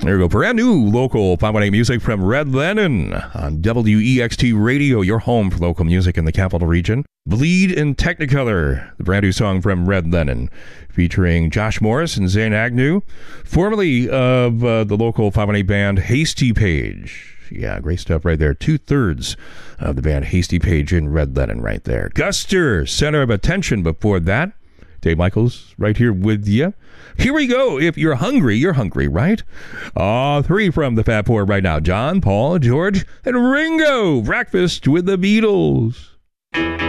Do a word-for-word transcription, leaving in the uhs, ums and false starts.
There you go. Brand new local five one eight music from Red Lennon on W E X T Radio, your home for local music in the capital region. Bleed in Technicolor, the brand new song from Red Lennon, featuring Josh Morris and Zane Agnew, formerly of uh, the local five one eight band Hasty Page. Yeah, great stuff right there. Two-thirds of the band Hasty Page in Red Lennon right there. Guster, Center of Attention before that. Dave Michaels right here with you. Here we go. If you're hungry, you're hungry, right? Uh, three from the Fab Four right now. John, Paul, George, and Ringo. Breakfast with the Beatles.